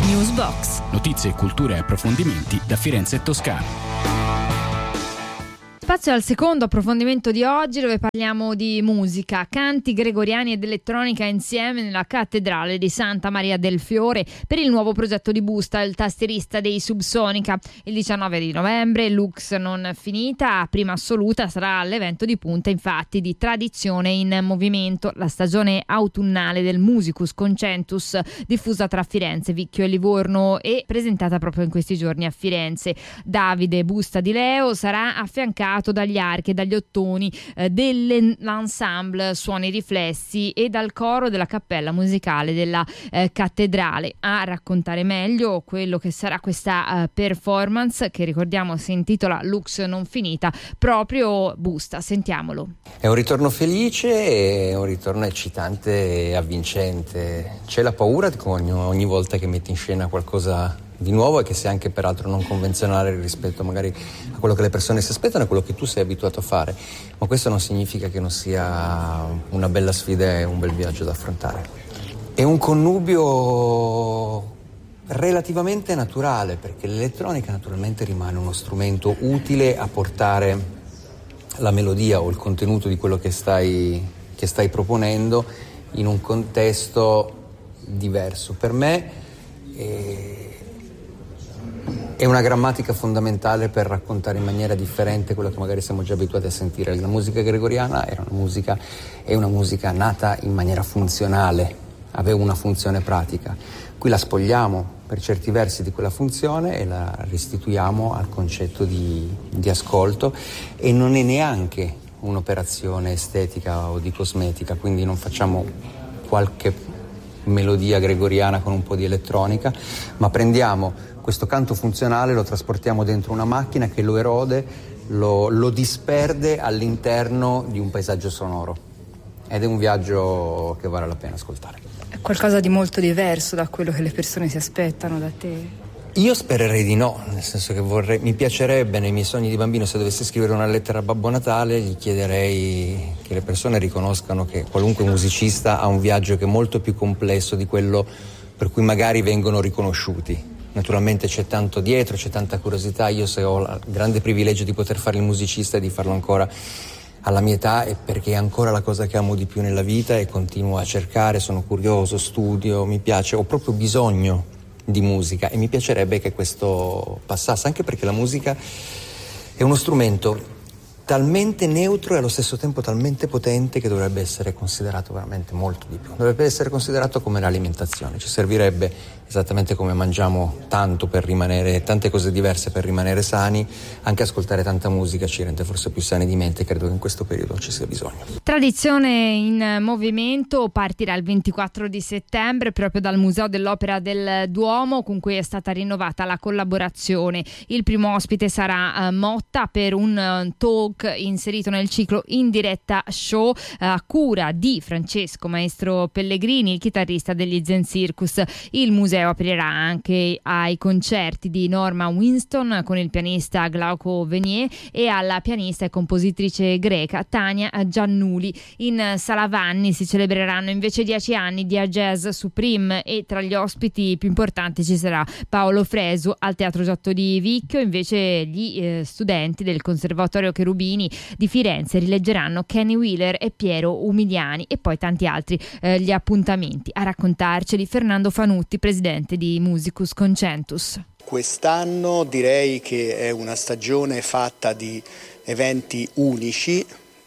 Newsbox. Notizie, cultura e approfondimenti da Firenze e Toscana. Spazio al secondo approfondimento di oggi, dove parliamo di musica, canti gregoriani ed elettronica insieme nella cattedrale di Santa Maria del Fiore per il nuovo progetto di Busta, il tastierista dei Subsonica. Il 19 di novembre, Lux non finita, prima assoluta, sarà l'evento di punta infatti di Tradizione in Movimento, la stagione autunnale del Musicus Concentus, diffusa tra Firenze, Vicchio e Livorno e presentata proprio in questi giorni a Firenze. Davide Busta di Leo sarà affiancato dagli archi e dagli ottoni dell'ensemble Suoni Riflessi e dal coro della cappella musicale della cattedrale. A raccontare meglio quello che sarà questa performance, che ricordiamo si intitola Lux non finita, proprio Busta. Sentiamolo. È un ritorno felice, è un ritorno eccitante e avvincente. C'è la paura ogni volta che metti in scena qualcosa di nuovo e che sia anche peraltro non convenzionale rispetto magari a quello che le persone si aspettano e quello che tu sei abituato a fare, ma questo non significa che non sia una bella sfida e un bel viaggio da affrontare. È un connubio relativamente naturale, perché l'elettronica naturalmente rimane uno strumento utile a portare la melodia o il contenuto di quello che stai proponendo in un contesto diverso. Per me è una grammatica fondamentale per raccontare in maniera differente quello che magari siamo già abituati a sentire. La musica gregoriana è una musica nata in maniera funzionale, aveva una funzione pratica. Qui la spogliamo per certi versi di quella funzione e la restituiamo al concetto di ascolto, e non è neanche un'operazione estetica o di cosmetica, quindi non facciamo qualche melodia gregoriana con un po' di elettronica, ma prendiamo questo canto funzionale, lo trasportiamo dentro una macchina che lo erode, lo disperde all'interno di un paesaggio sonoro, ed è un viaggio che vale la pena ascoltare. È qualcosa di molto diverso da quello che le persone si aspettano da te? Io spererei di no, nel senso che mi piacerebbe, nei miei sogni di bambino, se dovessi scrivere una lettera a Babbo Natale, gli chiederei che le persone riconoscano che qualunque musicista ha un viaggio che è molto più complesso di quello per cui magari vengono riconosciuti. Naturalmente c'è tanto dietro, c'è tanta curiosità. Io, se ho il grande privilegio di poter fare il musicista e di farlo ancora alla mia età, è perché è ancora la cosa che amo di più nella vita e continuo a cercare, sono curioso, studio, mi piace, ho proprio bisogno di musica e mi piacerebbe che questo passasse, anche perché la musica è uno strumento talmente neutro e allo stesso tempo talmente potente che dovrebbe essere considerato veramente molto di più. Dovrebbe essere considerato come l'alimentazione. Ci servirebbe, esattamente come mangiamo tanto per rimanere, tante cose diverse per rimanere sani, anche ascoltare tanta musica ci rende forse più sani di mente. Credo che in questo periodo ci sia bisogno. Tradizione in Movimento partirà il 24 di settembre proprio dal Museo dell'Opera del Duomo, con cui è stata rinnovata la collaborazione. Il primo ospite sarà Motta per un talk inserito nel ciclo In Diretta Show a cura di Francesco Maestro Pellegrini, il chitarrista degli Zen Circus. Il museo aprirà anche ai concerti di Norma Winston con il pianista Glauco Venier e alla pianista e compositrice greca Tania Giannuli. In Sala Vanni si celebreranno invece 10 anni di A Jazz Supreme e tra gli ospiti più importanti ci sarà Paolo Fresu. Al Teatro Giotto di Vicchio invece gli studenti del Conservatorio Cherubini di Firenze rileggeranno Kenny Wheeler e Piero Umiliani, e poi tanti altri gli appuntamenti. A raccontarceli Fernando Fanutti, presidente di Musicus Concentus. Quest'anno direi che è una stagione fatta di eventi unici,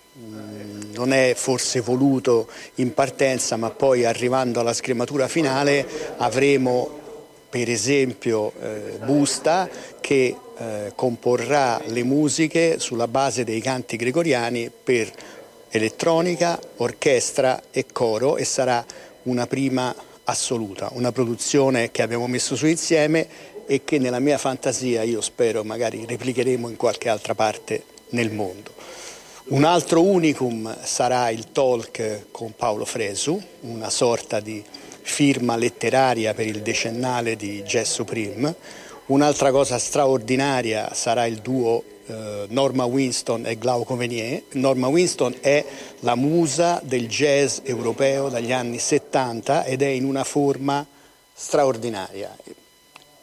non è forse voluto in partenza, ma poi arrivando alla scrematura finale avremo per esempio Busta che comporrà le musiche sulla base dei canti gregoriani per elettronica, orchestra e coro, e sarà una prima assoluta, una produzione che abbiamo messo su insieme e che nella mia fantasia, io spero, magari replicheremo in qualche altra parte nel mondo. Un altro unicum sarà il talk con Paolo Fresu, una sorta di firma letteraria per il decennale di Jazz Supreme. Un'altra cosa straordinaria sarà il duo Norma Winston e Glauco Venier. Norma Winston è la musa del jazz europeo dagli anni 70 ed è in una forma straordinaria.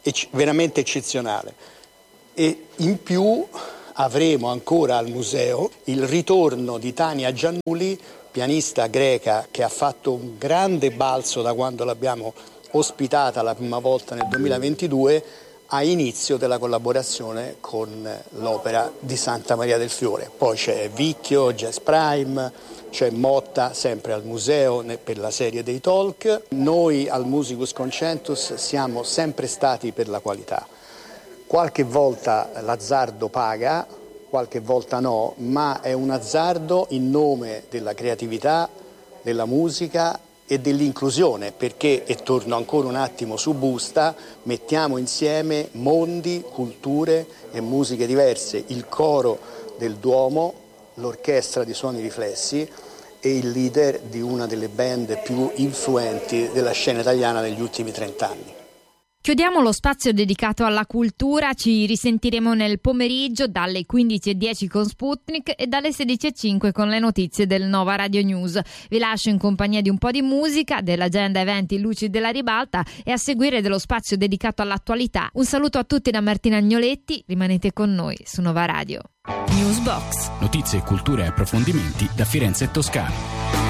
veramente eccezionale. E in più avremo ancora al museo il ritorno di Tania Giannulli, pianista greca che ha fatto un grande balzo da quando l'abbiamo ospitata la prima volta nel 2022, a inizio della collaborazione con l'Opera di Santa Maria del Fiore. Poi c'è Vicchio, Jazz Prime, c'è Motta sempre al museo per la serie dei talk. Noi al Musicus Concentus siamo sempre stati per la qualità. Qualche volta l'azzardo paga, qualche volta no, ma è un azzardo in nome della creatività, della musica e dell'inclusione, perché, e torno ancora un attimo su Busta, mettiamo insieme mondi, culture e musiche diverse, il coro del Duomo, l'orchestra di Suoni Riflessi e il leader di una delle band più influenti della scena italiana negli ultimi 30 anni. Chiudiamo lo spazio dedicato alla cultura, ci risentiremo nel pomeriggio dalle 15:10 con Sputnik e dalle 16:05 con le notizie del Nova Radio News. Vi lascio in compagnia di un po' di musica, dell'agenda eventi Luci della Ribalta e a seguire dello spazio dedicato all'attualità. Un saluto a tutti da Martina Agnoletti, rimanete con noi su Nova Radio. Newsbox. Notizie, cultura e approfondimenti da Firenze e Toscana.